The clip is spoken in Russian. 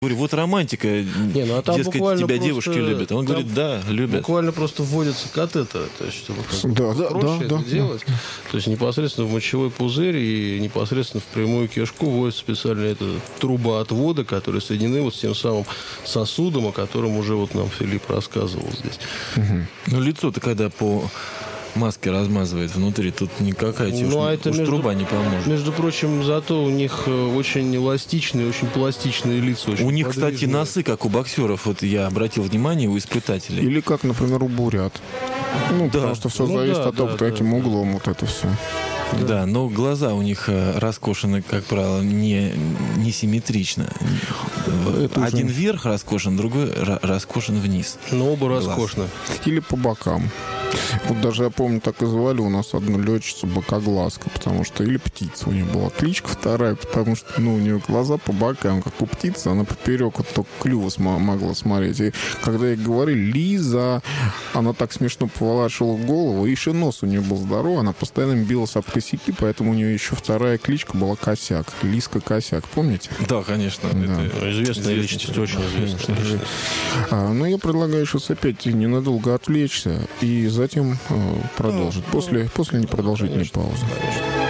Говорю, вот романтика, а там дескать, буквально тебя просто, девушки любят. Он говорит, да, любят. Буквально просто вводится катетер, то есть, чтобы проще это делать. То есть непосредственно в мочевой пузырь и непосредственно в прямую кишку вводится специальная труба отвода, которая соединены вот с тем самым сосудом, о котором уже вот нам Филипп рассказывал здесь. Ну, лицо-то когда по маски размазывает внутри, тут никакая труба не поможет. Между прочим, зато у них очень эластичные, очень пластичные лица. Очень у них, подвижные. кстати, носы, как у боксеров, вот я обратил внимание, у испытателей. Или как, например, у бурят. Потому что все зависит от того, каким углом вот это все. Да, но глаза у них раскошены, как правило, не симметрично. Один вверх раскошен, другой раскошен вниз. Но оба роскошны. Или по бокам. Вот даже я помню, так и звали у нас одну летчицу Бокоглазка, потому что, или птица у нее была кличка вторая, потому что, у нее глаза по бокам, как у птицы, она поперек вот только клюва могла смотреть. И когда ей говорили «Лиза», она так смешно поворачивала голову, и еще нос у нее был здоровый, она постоянно билась об косяки, поэтому у нее еще вторая кличка была Косяк, Лизка Косяк, помните? Да, конечно. Да. Это известная личность, очень известная личность. Но я предлагаю сейчас опять ненадолго отвлечься и затем продолжить. После непродолжительной паузы. Конечно.